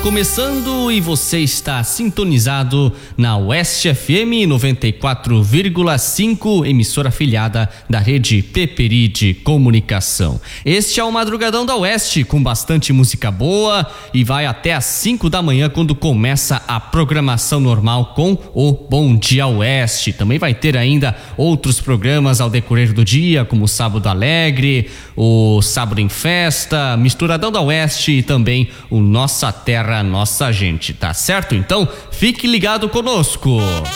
começando e você está sintonizado na Oeste FM 94,5, emissora afiliada da rede Peperi de Comunicação. Este é o Madrugadão da Oeste, com bastante música boa e vai até às 5 da manhã, quando começa a programação normal com o Bom Dia Oeste. Também vai ter ainda outros programas ao decorrer do dia, como o Sábado Alegre, o Sábado em Festa, Misturadão da Oeste e também o Nossa Terra, Nossa Gente, tá certo? Então, fique ligado conosco.